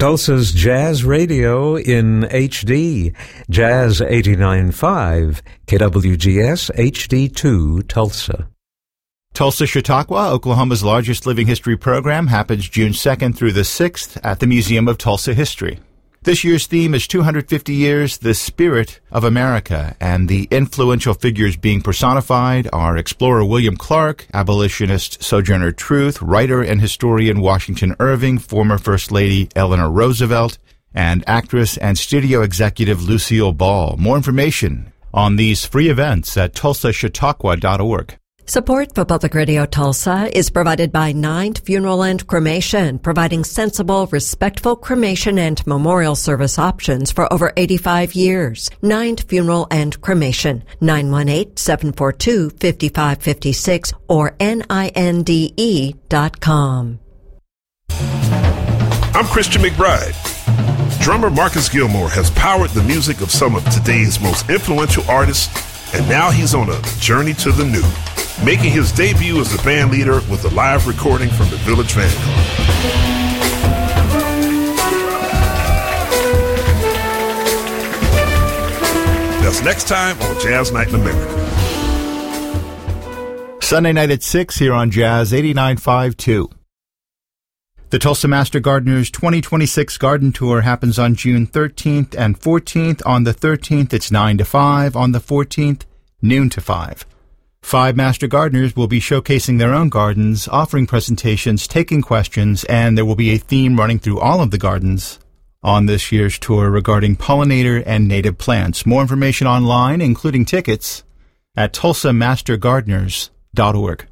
Tulsa's Jazz Radio in HD, Jazz 89.5, KWGS HD2 Tulsa. Tulsa Chautauqua, Oklahoma's largest living history program, happens June 2nd through the 6th at the Museum of Tulsa History. This year's theme is 250 Years, the Spirit of America, and the influential figures being personified are explorer William Clark, abolitionist Sojourner Truth, writer and historian Washington Irving, former First Lady Eleanor Roosevelt, and actress and studio executive Lucille Ball. More information on these free events at tulsachautauqua.org. Support for Public Radio Tulsa is provided by Ninth Funeral and Cremation, providing sensible, respectful cremation and memorial service options for over 85 years. Ninth Funeral and Cremation, 918-742-5556 or NINDE.com. I'm Christian McBride. Drummer Marcus Gilmore has powered the music of some of today's most influential artists, and now he's on a journey to the new, making his debut as a band leader with a live recording from the Village Vanguard. That's next time on Jazz Night in America. Sunday night at 6 here on Jazz 89.5 The Tulsa Master Gardeners 2026 Garden Tour happens on June 13th and 14th. On the 13th, it's 9 to 5. On the 14th, noon to 5. 5 Master Gardeners will be showcasing their own gardens, offering presentations, taking questions, and there will be a theme running through all of the gardens on this year's tour regarding pollinator and native plants. More information online, including tickets, at tulsamastergardeners.org.